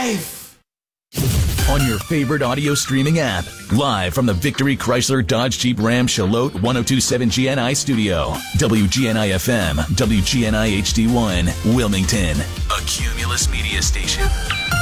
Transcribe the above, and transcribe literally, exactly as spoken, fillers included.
life. On your favorite audio streaming app. Live from the Victory Chrysler Dodge Jeep Ram Charlotte ten twenty-seven G N I studio. W G N I F M, W G N I H D one, Wilmington. A Cumulus Media Station.